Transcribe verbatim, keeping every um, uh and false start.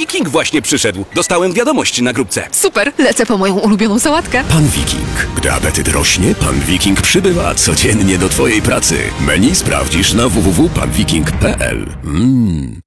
Wiking właśnie przyszedł. Dostałem wiadomość na grupce. Super, lecę po moją ulubioną sałatkę. Pan Wiking. Gdy apetyt rośnie, Pan Wiking przybywa codziennie do Twojej pracy. Menu sprawdzisz na w w w kropka pan wiking kropka p l. Mmm.